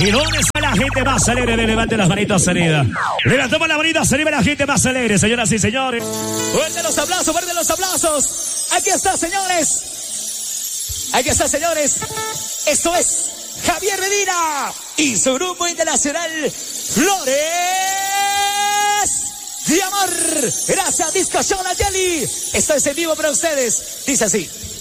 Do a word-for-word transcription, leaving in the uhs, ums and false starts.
¿Y dónde está la gente más alegre? Levante las manitas arriba. Levantamos las manitas arriba, la gente más alegre, señoras y señores. Fuerte los aplausos, fuerte los aplausos. Aquí está, señores. Aquí está, señores. Esto es Javier Medina y su grupo internacional Flores de Amor. Gracias, Disco Show Jelly. Esto es en vivo para ustedes. Dice así.